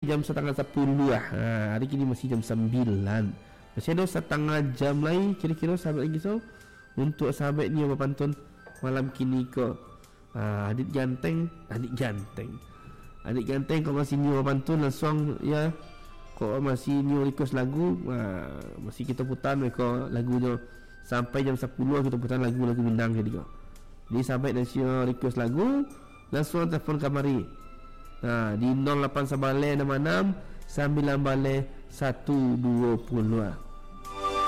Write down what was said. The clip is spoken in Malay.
jam setengah 10 lah. Hari kini masih jam 9. Masih ada setengah jam lagi kira-kira sahabat lagi so. Untuk sahabat ni apa pantun malam kini ke adik ganteng kau masih ni apa pantun langsung ya. Kau masih new request lagu, masih kita putar mereka lagunya sampai jam 10 kita putar lagu-lagu Minang jadi kau. Jadi sahabat dan share request lagu langsung telefon kamari. Di 08 Sabale 66 9 Bale 120.